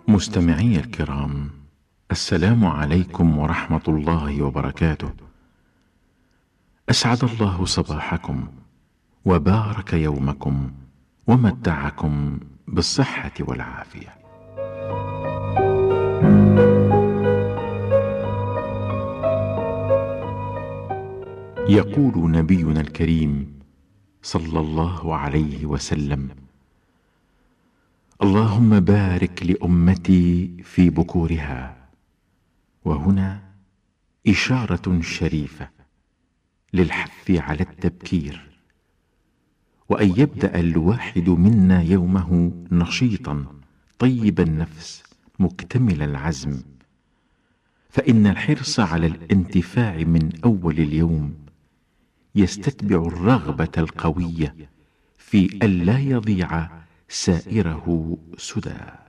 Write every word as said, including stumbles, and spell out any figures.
مستمعي الكرام، السلام عليكم ورحمة الله وبركاته. أسعد الله صباحكم وبارك يومكم ومتعكم بالصحة والعافية. يقول نبينا الكريم صلى الله عليه وسلم: اللهم بارك لأمتي في بكورها. وهنا إشارة شريفة للحث على التبكير، وأن يبدأ الواحد منا يومه نشيطا طيب النفس مكتمل العزم، فإن الحرص على الانتفاع من أول اليوم يستتبع الرغبة القوية في ألا يضيع سائره سدى.